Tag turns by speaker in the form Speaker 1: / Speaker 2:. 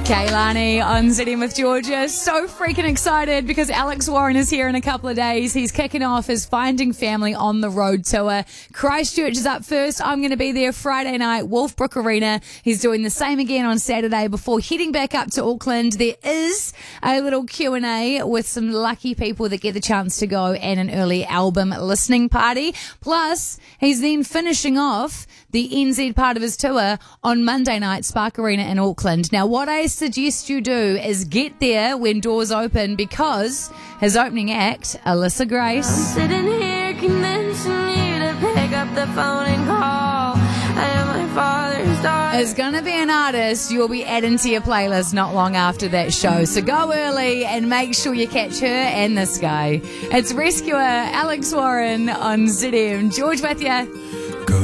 Speaker 1: Kaylani on Sitting with Georgia. So freaking excited because Alex Warren is here in a couple of days. He's kicking off his Finding Family on the Road tour. Christchurch is up first. I'm going to be there Friday night, Wolfbrook Arena. He's doing the same again on Saturday before heading back up to Auckland. There is a little Q&A with some lucky people that get the chance to go and an early album listening party. Plus, he's then finishing off the NZ part of his tour on Monday night, Spark Arena in Auckland. Now, what I suggest you do is get there when doors open because his opening act, Alyssa Grace,
Speaker 2: I'm sitting here convincing you to pick up the phone and call. I am my father's daughter.
Speaker 1: is going to be an artist you'll be adding to your playlist not long after that show. So go early and make sure you catch her and this guy. It's Rescuer, Alex Warren on ZM. George with you.